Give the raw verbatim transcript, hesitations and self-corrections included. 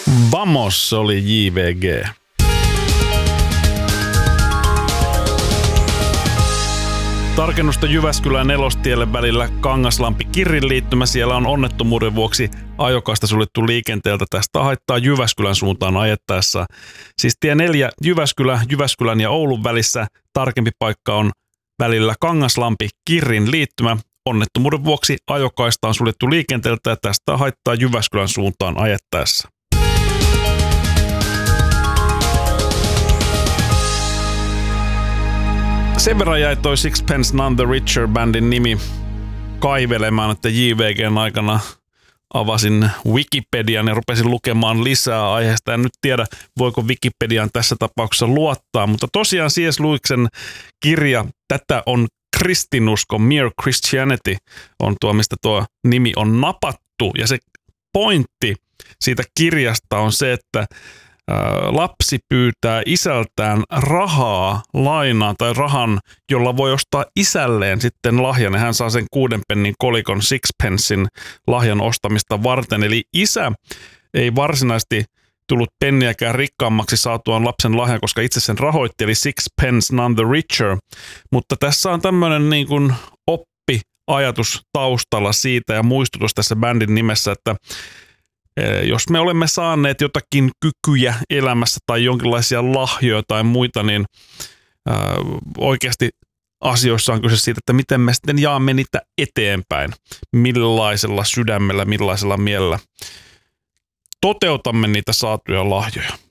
Vamos oli J V G. Tarkennusta Jyväskylän Nelostielle välillä Kangaslampi-Kirrin liittymä. Siellä on onnettomuuden vuoksi ajokaista suljettu liikenteeltä. Tästä haittaa Jyväskylän suuntaan ajettaessa. Siis tie neljä Jyväskylä, Jyväskylän ja Oulun välissä. Tarkempi paikka on välillä Kangaslampi-Kirrin liittymä. Onnettomuuden vuoksi ajokaista on suljettu liikenteeltä ja tästä haittaa Jyväskylän suuntaan ajettaessa. Sen verran jäi toi Sixpence None the Richer -bändin nimi kaivelemaan, että J V G:n aikana avasin Wikipedian ja rupesin lukemaan lisää aiheesta. En nyt tiedä, voiko Wikipedian tässä tapauksessa luottaa, mutta tosiaan C S. Lewisin kirja Tätä on kristinusko, Mere Christianity, on tuo, mistä tuo nimi on napattu. Ja se pointti siitä kirjasta on se, että lapsi pyytää isältään rahaa, lainaa tai rahan, jolla voi ostaa isälleen sitten lahjan. Ja hän saa sen kuuden pennin kolikon sixpensin lahjan ostamista varten. Eli isä ei varsinaisesti tullut penniäkään rikkaammaksi saatuaan lapsen lahjan, koska itse sen rahoitti, eli sixpence none the richer. Mutta tässä on tämmöinen niin kuin oppiajatus taustalla siitä ja muistutus tässä bändin nimessä, että jos me olemme saaneet jotakin kykyjä elämässä tai jonkinlaisia lahjoja tai muita, niin ää, oikeasti asioissa on kyse siitä, että miten me sitten jaamme niitä eteenpäin, millaisella sydämellä, millaisella mielellä toteutamme niitä saatuja lahjoja.